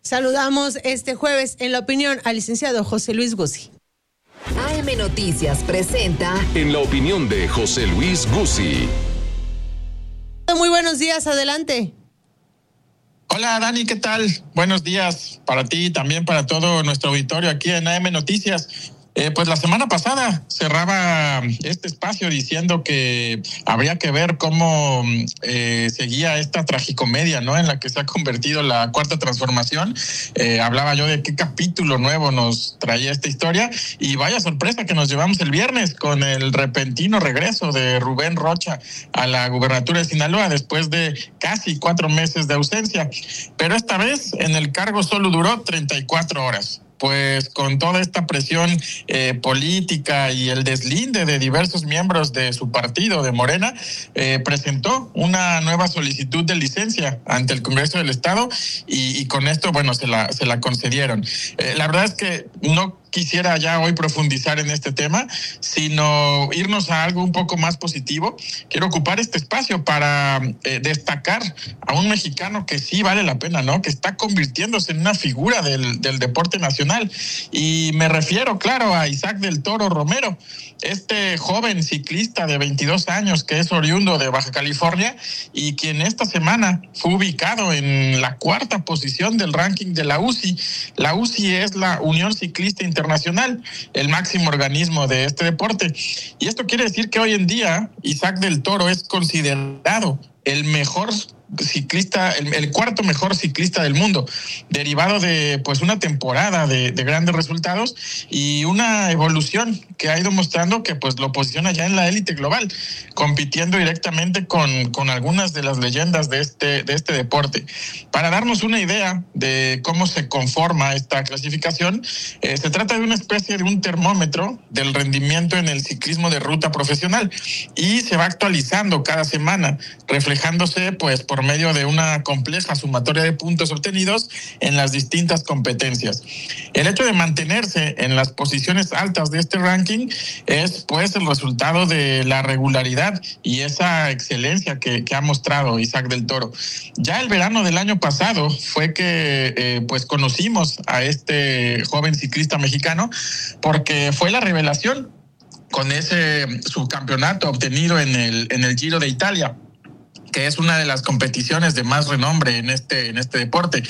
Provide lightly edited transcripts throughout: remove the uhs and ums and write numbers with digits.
Saludamos este jueves en La Opinión al licenciado José Luis Guzzi. AM Noticias presenta En la opinión de José Luis Guzzi. Muy buenos días, adelante. Hola Dani, ¿qué tal? Buenos días para ti y también para todo nuestro auditorio aquí en AM Noticias. Pues la semana pasada cerraba este espacio diciendo que habría que ver cómo seguía esta tragicomedia, ¿no? En la que se ha convertido la Cuarta Transformación. Hablaba yo de qué capítulo nuevo nos traía esta historia y vaya sorpresa que nos llevamos el viernes con el repentino regreso de Rubén Rocha a la gubernatura de Sinaloa después de casi 4 meses de ausencia. Pero esta vez en el cargo solo duró 34 horas. Pues con toda esta presión política y el deslinde de diversos miembros de su partido, de Morena, presentó una nueva solicitud de licencia ante el Congreso del Estado y con esto, bueno, se la concedieron. La verdad es que no quisiera ya hoy profundizar en este tema, sino irnos a algo un poco más positivo. Quiero ocupar este espacio para destacar a un mexicano que sí vale la pena, ¿no? Que está convirtiéndose en una figura del deporte nacional. Y me refiero, claro, a Isaac del Toro Romero, este joven ciclista de 22 años que es oriundo de Baja California y quien esta semana fue ubicado en la 4ª posición del ranking de la UCI. La UCI es la Unión Ciclista Internacional, el máximo organismo de este deporte. Y esto quiere decir que hoy en día Isaac del Toro es considerado el mejor ciclista, el 4º mejor ciclista del mundo, derivado de pues una temporada de grandes resultados y una evolución que ha ido mostrando que pues lo posiciona ya en la élite global, compitiendo directamente con algunas de las leyendas de este deporte. Para darnos una idea de cómo se conforma esta clasificación, se trata de una especie de un termómetro del rendimiento en el ciclismo de ruta profesional y se va actualizando cada semana, reflejándose pues por medio de una compleja sumatoria de puntos obtenidos en las distintas competencias. El hecho de mantenerse en las posiciones altas de este ranking es pues el resultado de la regularidad y esa excelencia que ha mostrado Isaac del Toro. Ya el verano del año pasado fue que pues conocimos a este joven ciclista mexicano porque fue la revelación con ese subcampeonato obtenido en el Giro de Italia, que es una de las competiciones de más renombre en este deporte.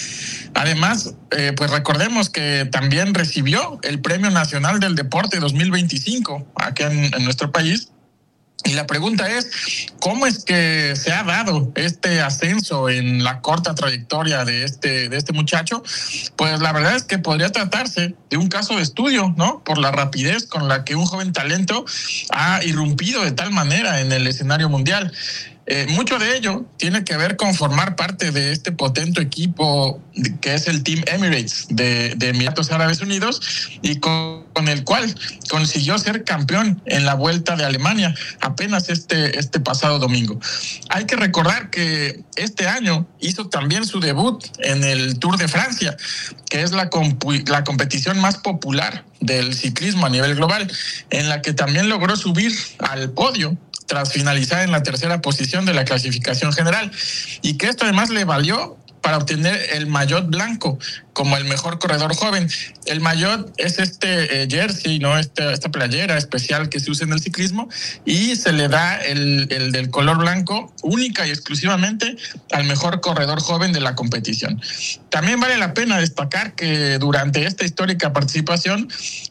Además, pues recordemos que también recibió el Premio Nacional del Deporte 2025 aquí en nuestro país. Y la pregunta es, ¿cómo es que se ha dado este ascenso en la corta trayectoria de este muchacho? Pues la verdad es que podría tratarse de un caso de estudio, ¿no? Por la rapidez con la que un joven talento ha irrumpido de tal manera en el escenario mundial. Mucho de ello tiene que ver con formar parte de este potente equipo que es el Team Emirates de Emiratos Árabes Unidos y con el cual consiguió ser campeón en la Vuelta de Alemania apenas este pasado domingo. Hay que recordar que este año hizo también su debut en el Tour de Francia, que es la competición más popular del ciclismo a nivel global, en la que también logró subir al podio tras finalizar en la 3ª posición de la clasificación general, y que esto además le valió para obtener el maillot blanco como el mejor corredor joven. El maillot es este jersey, ¿no? Esta playera especial que se usa en el ciclismo y se le da el del color blanco única y exclusivamente al mejor corredor joven de la competición. También vale la pena destacar que durante esta histórica participación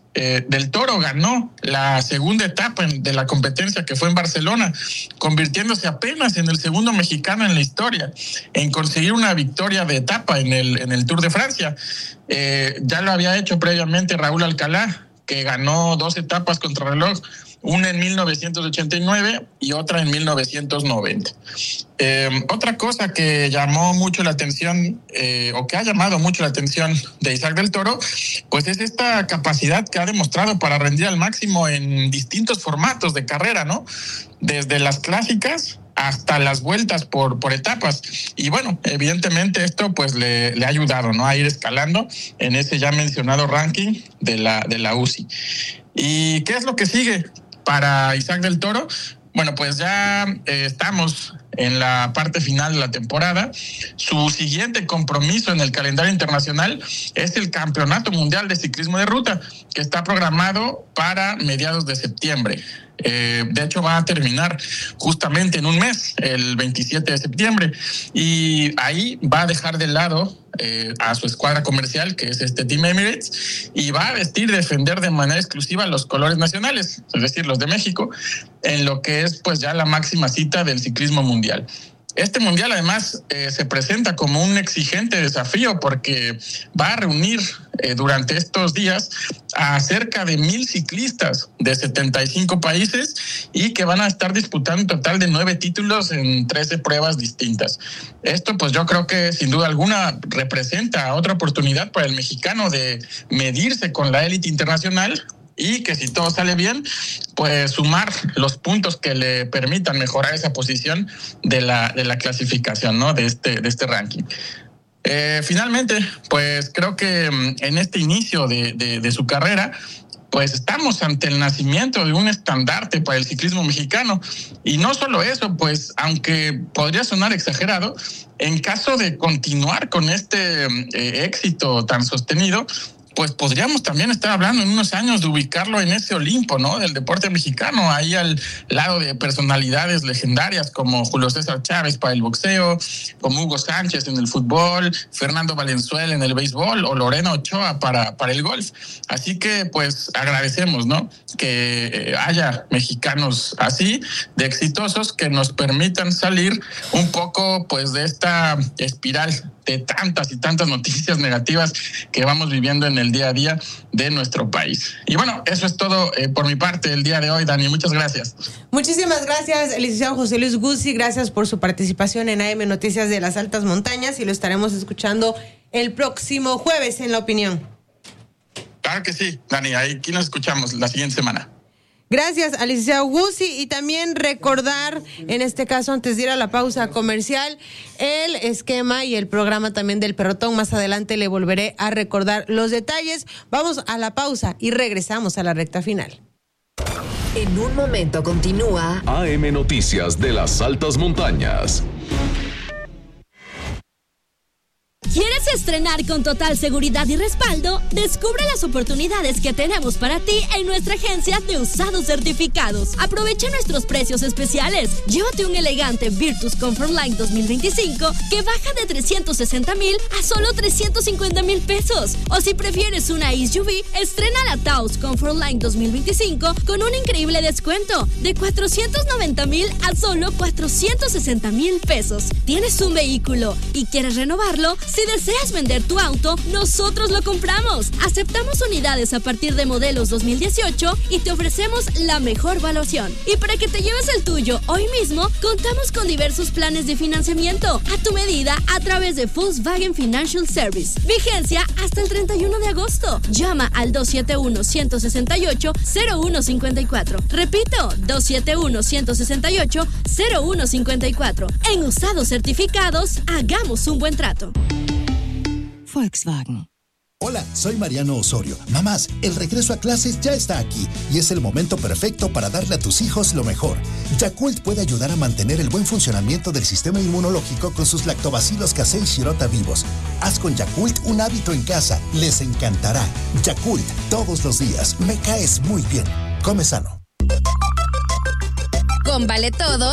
del Toro ganó la 2ª etapa de la competencia, que fue en Barcelona, convirtiéndose apenas en el segundo mexicano en la historia en conseguir una victoria de etapa en el Tour de Francia. Ya lo había hecho previamente Raúl Alcalá, que ganó 2 etapas contrarreloj, una en 1989 y otra en 1990. Otra cosa que llamó mucho la atención, o que ha llamado mucho la atención de Isaac del Toro, pues es esta capacidad que ha demostrado para rendir al máximo en distintos formatos de carrera, ¿no? Desde las clásicas hasta las vueltas por etapas. Y bueno, evidentemente esto pues le ha ayudado, ¿no? A ir escalando en ese ya mencionado ranking de la UCI. ¿Y qué es lo que sigue para Isaac del Toro? Bueno, pues ya estamos en la parte final de la temporada. Su siguiente compromiso en el calendario internacional es el Campeonato Mundial de Ciclismo de Ruta, que está programado para mediados de septiembre. De hecho, va a terminar justamente en un mes, el 27 de septiembre, y ahí va a dejar de lado a su escuadra comercial, que es Team Emirates, y va a vestir y defender de manera exclusiva los colores nacionales, es decir, los de México, en lo que es pues ya la máxima cita del ciclismo mundial. Este mundial además se presenta como un exigente desafío porque va a reunir durante estos días a cerca de 1,000 ciclistas de 75 países y que van a estar disputando un total de 9 títulos en 13 pruebas distintas. Esto pues yo creo que sin duda alguna representa otra oportunidad para el mexicano de medirse con la élite internacional y que si todo sale bien, pues sumar los puntos que le permitan mejorar esa posición de la clasificación, ¿no? de este ranking. Finalmente, pues creo que en este inicio de su carrera, pues estamos ante el nacimiento de un estandarte para el ciclismo mexicano. Y no solo eso, pues aunque podría sonar exagerado, en caso de continuar con este éxito tan sostenido, pues podríamos también estar hablando en unos años de ubicarlo en ese Olimpo, ¿no? Del deporte mexicano, ahí al lado de personalidades legendarias como Julio César Chávez para el boxeo, como Hugo Sánchez en el fútbol, Fernando Valenzuela en el béisbol o Lorena Ochoa para el golf. Así que pues agradecemos, ¿no? Que haya mexicanos así, de exitosos, que nos permitan salir un poco pues de esta espiral de tantas y tantas noticias negativas que vamos viviendo en el día a día de nuestro país. Y bueno, eso es todo por mi parte el día de hoy, Dani. Muchas gracias. Muchísimas gracias, licenciado José Luis Guzzi. Gracias por su participación en AM Noticias de las Altas Montañas y lo estaremos escuchando el próximo jueves en La Opinión. Claro que sí, Dani. Aquí nos escuchamos la siguiente semana. Gracias al licenciado Guzzi y también recordar, en este caso antes de ir a la pausa comercial, el esquema y el programa también del Perrotón. Más adelante le volveré a recordar los detalles. Vamos a la pausa y regresamos a la recta final. En un momento continúa AM Noticias de las Altas Montañas. ¿Quieres estrenar con total seguridad y respaldo? Descubre las oportunidades que tenemos para ti en nuestra agencia de usados certificados. Aprovecha nuestros precios especiales. Llévate un elegante Virtus Comfort Line 2025 que baja de 360,000 a solo 350,000 pesos. O si prefieres una SUV, estrena la Taos Comfort Line 2025 con un increíble descuento de 490,000 a solo 460,000 pesos. ¿Tienes un vehículo y quieres renovarlo? Si deseas vender tu auto, nosotros lo compramos. Aceptamos unidades a partir de modelos 2018 y te ofrecemos la mejor evaluación. Y para que te lleves el tuyo hoy mismo, contamos con diversos planes de financiamiento a tu medida a través de Volkswagen Financial Service. Vigencia hasta el 31 de agosto. Llama al 271-168-0154. Repito, 271-168-0154. En usados certificados, hagamos un buen trato. Volkswagen. Hola, soy Mariano Osorio. Mamás, el regreso a clases ya está aquí y es el momento perfecto para darle a tus hijos lo mejor. Yakult puede ayudar a mantener el buen funcionamiento del sistema inmunológico con sus lactobacilos casei shirota vivos. Haz con Yakult un hábito en casa. Les encantará. Yakult, todos los días. Me caes muy bien. Come sano. con Vale Todo